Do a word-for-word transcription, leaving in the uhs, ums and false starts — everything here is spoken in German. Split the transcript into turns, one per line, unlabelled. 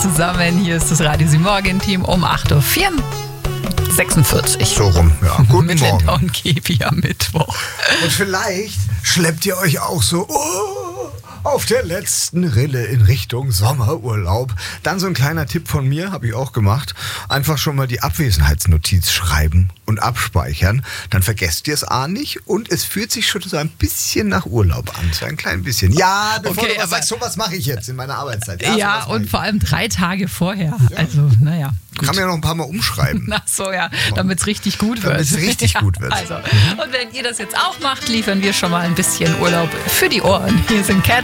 zusammen. Hier ist das Radio Sie Morgen Team um acht Uhr sechsundvierzig.
So rum, ja. Guten
Mit
Morgen.
Linda und Kepi am Mittwoch.
Und vielleicht schleppt ihr euch auch so oh, auf der letzten Rille in Richtung Sommerurlaub. Dann so ein kleiner Tipp von mir, habe ich auch gemacht. Einfach schon mal die Abwesenheitsnotiz schreiben und abspeichern. Dann vergesst ihr es A nicht und es fühlt sich schon so ein bisschen nach Urlaub an. So ein klein bisschen. Ja, bevor
Okay,
du was
aber-
sagst, so was mache ich jetzt in meiner Arbeitszeit.
Ja,
sowas mach
und
ich.
vor allem drei Tage vorher. Also, naja. Gut.
Kann man ja noch ein paar Mal umschreiben.
Ach so, ja, damit es richtig gut wird.
Damit es richtig gut wird.
Also, und wenn ihr das jetzt auch macht, liefern wir schon mal ein bisschen Urlaub für die Ohren. Hier sind Cat